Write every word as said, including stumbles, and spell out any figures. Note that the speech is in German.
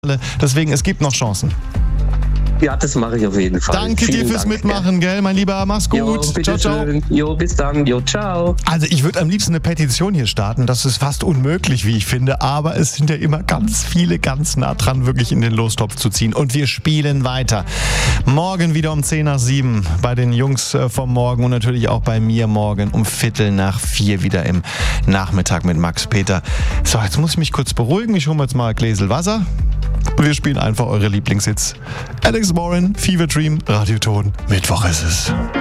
Deswegen, es gibt noch Chancen. Ja, das mache ich auf jeden Fall. Danke Vielen dir fürs Dank, Mitmachen, gell, mein Lieber. Mach's gut. Jo, bitte ciao, ciao. schön. Jo, bis dann. Jo, ciao. Also ich würde am liebsten eine Petition hier starten. Das ist fast unmöglich, wie ich finde. Aber es sind ja immer ganz viele ganz nah dran, wirklich in den Lostopf zu ziehen. Und wir spielen weiter. Morgen wieder um zehn nach sieben bei den Jungs vom Morgen und natürlich auch bei mir morgen um Viertel nach vier wieder im Nachmittag mit Max Peter. So, jetzt muss ich mich kurz beruhigen. Ich hole mir jetzt mal ein Gläsel Wasser. Wir spielen einfach eure Lieblingshits. Alex Warren, Fever Dream, Radioton. Mittwoch ist es.